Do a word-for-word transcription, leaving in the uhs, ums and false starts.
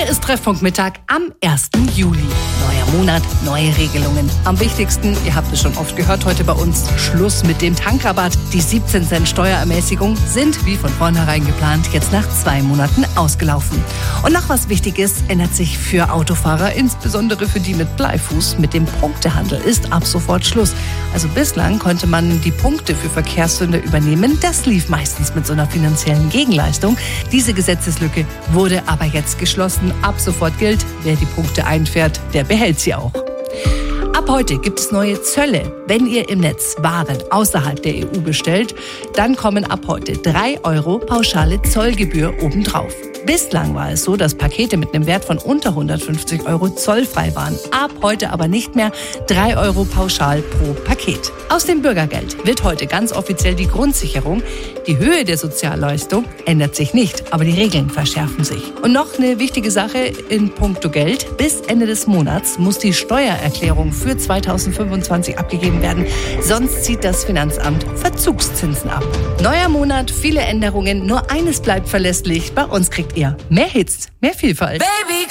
ist Treffpunkt Mittag am ersten Juli. Neuer Monat, neue Regelungen. Am wichtigsten, ihr habt es schon oft gehört heute bei uns, Schluss mit dem Tankrabatt. Die siebzehn Cent Steuerermäßigung sind, wie von vornherein geplant, jetzt nach zwei Monaten ausgelaufen. Und noch was Wichtiges ändert sich für Autofahrer, insbesondere für die mit Bleifuß. Mit dem Punktehandel ist ab sofort Schluss. Also bislang konnte man die Punkte für Verkehrssünder übernehmen. Das lief meistens mit so einer finanziellen Gegenleistung. Diese Gesetzeslücke wurde aber jetzt geschlossen. Ab sofort gilt, wer die Punkte einfährt, der behält sie auch. Ab heute gibt es neue Zölle. Wenn ihr im Netz Waren außerhalb der E U bestellt, dann kommen ab heute drei Euro pauschale Zollgebühr obendrauf. Bislang war es so, dass Pakete mit einem Wert von unter hundertfünfzig Euro zollfrei waren. Ab heute aber nicht mehr drei Euro pauschal pro Paket. Aus dem Bürgergeld wird heute ganz offiziell die Grundsicherung. Die Höhe der Sozialleistung ändert sich nicht, aber die Regeln verschärfen sich. Und noch eine wichtige Sache in puncto Geld. Bis Ende des Monats muss die Steuererklärung für zweitausendfünfundzwanzig abgegeben werden. Sonst zieht das Finanzamt Verzugszinsen ab. Neuer Monat, viele Änderungen. Nur eines bleibt verlässlich. Bei uns kriegt ihr mehr Hits, mehr Vielfalt. Baby.